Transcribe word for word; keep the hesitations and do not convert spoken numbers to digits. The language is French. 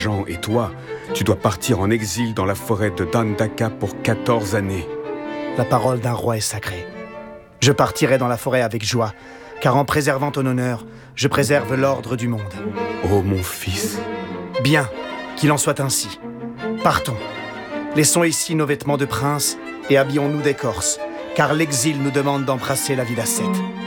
Jean et toi, tu dois partir en exil dans la forêt de Dandaka pour quatorze années. La parole d'un roi est sacrée. Je partirai dans la forêt avec joie, car en préservant ton honneur, je préserve l'ordre du monde. Oh mon fils. Bien, qu'il en soit ainsi. Partons. Laissons ici nos vêtements de prince et habillons-nous d'écorce, car l'exil nous demande d'embrasser la vie d'ascète.